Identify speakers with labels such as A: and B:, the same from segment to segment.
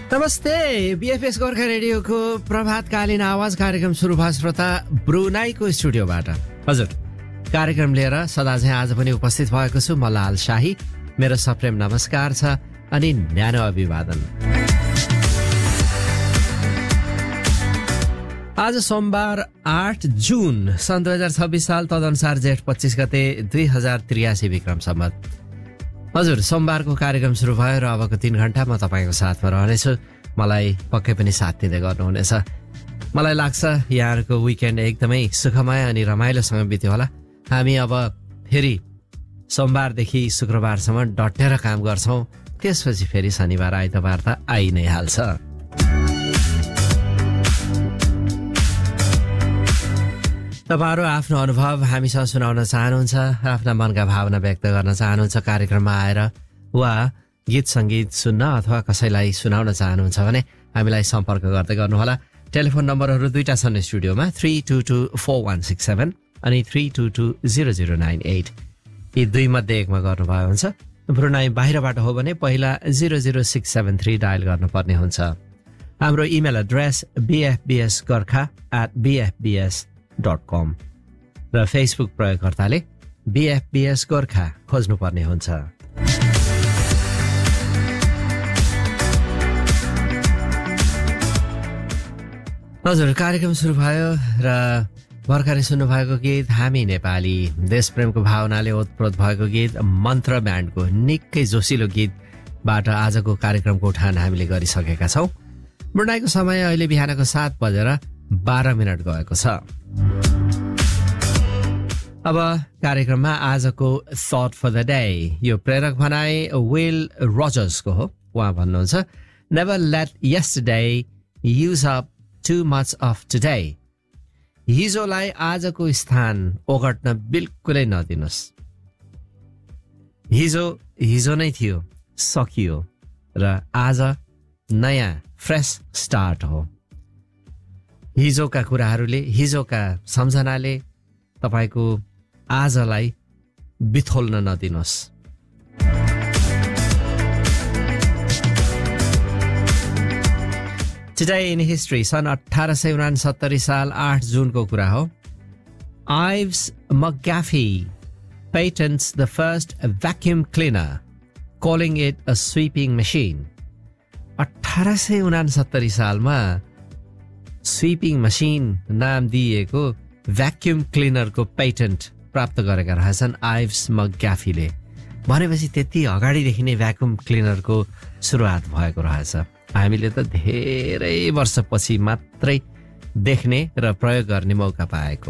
A: नमस्ते, बीएफएस गोर्खा रेडियोको प्रभातकालीन आवाज कार्यक्रम सुरु भयो श्रोता ब्रुनाईको स्टुडियोबाट। हजुर, कार्यक्रम लिएर सदा चाहिँ आज पनि उपस्थित भएको छु म लाल शाही। मेरो सप्रेम नमस्कार छ अनि न्यानो अभिवादन। आज सोमबार 8 जुन सन् 2026 साल, तदनुसार जेठ 25 गते 2083 विक्रम सम्वत। हजुर, सोमबारको कार्यक्रम सुरु भयो र अबको 3 घण्टा म तपाईँको साथमा रहनेछु। मलाई पक्कै पनि साथ दिँदै गर्नुहुनेछ। मलाई लाग्छ यहाँहरूको विकेन्ड एकदमै सुखमय अनि रमाइलोसँग बित्यो होला। हामी अब फेरि सोमबारदेखि शुक्रबारसम्म डटेर काम गर्छौँ। त्यसपछि फेरि शनिबार आइतबार त आइ नै हाल्छ। तपाईहरु आफ्नो अनुभव हामीसँग सुनाउन चाहनुहुन्छ, आफ्ना मनका भावना व्यक्त गर्न चाहनुहुन्छ कार्यक्रममा आएर, वा गीत संगीत सुन्न अथवा कसैलाई सुनाउन चाहनुहुन्छ भने हामीलाई सम्पर्क गर्दै गर्नुहोला। टेलिफोन नम्बरहरू दुईटा छन् स्टुडियोमा, 32246167 अनि 32200988। यी दुई मध्ये एकमा गर्नुभयो हुन्छ। ब्रुनाई बाहिरबाट हो भने पहिला 00673 डायल गर्नुपर्ने हुन्छ। हाम्रो इमेल एड्रेस bfbsgorkha@bfbs.com र फेसबुक प्रयोगकर्ताले BFBS गोर्खा खोज्नुपर्ने हुन्छ। हजुर, कार्यक्रम सुरु भयो र भर्खरै सुन्नुभएको गीत हामी नेपाली देशप्रेमको भावनाले ओतप्रोत भएको गीत मन्त्र ब्यान्डको निकै जोसिलो गीतबाट आजको कार्यक्रमको उठान हामीले गरिसकेका छौँ। ब्रुनाईको समय अहिले बिहानको 7:12 गएको छ। अब कार्यक्रममा आजको थट फर द डे, यो प्रेरक भनाइ विल रोजर्सको हो। उहाँ भन्नुहुन्छ, never late yesterday use up too much of today. हिजोलाई आजको स्थान ओगट्न बिल्कुलै नदिनुहोस्। हिजो हिजो नै थियो, सकियो, र आज नयाँ फ्रेस स्टार्ट हो। हिजोका कुराहरूले, हिजोका सम्झनाले तपाईको आजलाई बिथोल्न नदिनुहोस्। Today in history, सन् 1869 साल 8 जुनको कुरा हो। Ives McGaffey patents the first vacuum cleaner, calling it a sweeping machine. 1869 सालमा स्वीपिङ मसिन नाम दिएको भ्याक्युम क्लिनरको पेटेन्ट प्राप्त गरेका रहेछन् आइव्स मक्ग्याफीले। भनेपछि त्यति अगाडिदेखि नै भ्याक्युम क्लिनरको सुरुवात भएको रहेछ। हामीले त धेरै वर्षपछि मात्रै देख्ने र प्रयोग गर्ने मौका पाएको।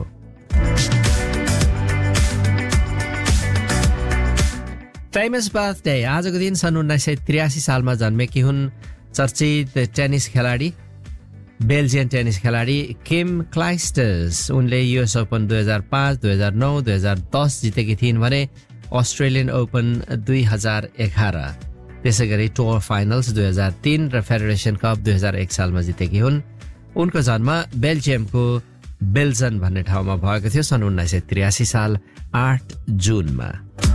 A: फेमस बर्थडे, आजको दिन सन् 1983 सालमा जन्मेकी हुन् चर्चित टेनिस खेलाडी, बेल्जियन टेनिस खेलाडी किम क्लाइस्टर्स। उनले युएस ओपन 2005, 2009, 2010 जितेकी थिइन् भने अस्ट्रेलियन ओपन 2011, त्यसै गरी टुर फाइनल्स 2003 र फेडरेसन कप 2001 सालमा जितेकी हुन्। उनको जन्म बेल्जियमको बेल्जन भन्ने ठाउँमा भएको थियो सन् 1983 साल 8 जुनमा।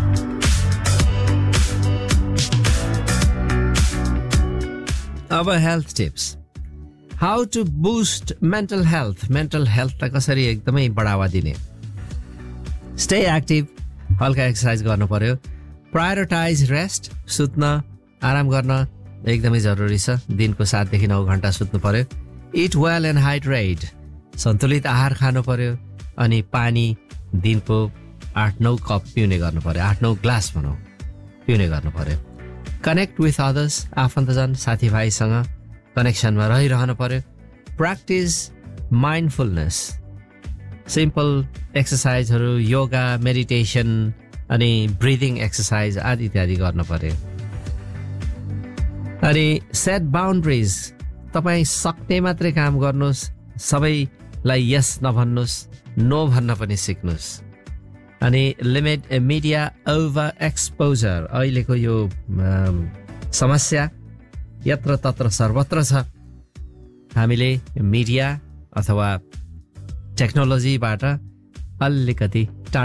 A: अब health tips. How to boost mental health. Mental हेल्थलाई कसरी एकदमै बढावा दिने। स्टे एक्टिभ, हल्का एक्सर्साइज गर्नु पर्यो। प्रायोरिटाइज रेस्ट, सुत्न आराम गर्न एकदमै जरुरी छ। दिनको 7 देखि 9 घण्टा सुत्नु पर्यो। इट वेल एन्ड हाइड्रेट, सन्तुलित आहार खानु पर्यो। अनि पानी दिनको 8-9 कप पिउने गर्नु पर्यो, 8-9 ग्लास भनौँ पिउने गर्नु पर्यो। कनेक्ट विथ अदर्स, आफन्तजन साथीभाइसँग कनेक्सनमा रहिरहनु पर्यो। प्र्याक्टिस माइन्डफुलनेस, सिम्पल एक्सर्साइजहरू, योगा, मेडिटेसन अनि ब्रिदिङ एक्सर्साइज आदि इत्यादि गर्नु पर्यो। अनि सेट बाउन्ड्रिज, तपाईँ सक्ने मात्रै काम गर्नुहोस्, सबैलाई यस नभन्नुहोस्, नो भन्न पनि सिक्नुहोस्। अनि लिमिट मिडिया ओभर एक्सपोजर, अहिलेको यो समस्या यत्र तत्र सर्वत्र छ। हामीले मिडिया अथवा टेक्नोलोजीबाट अलिकति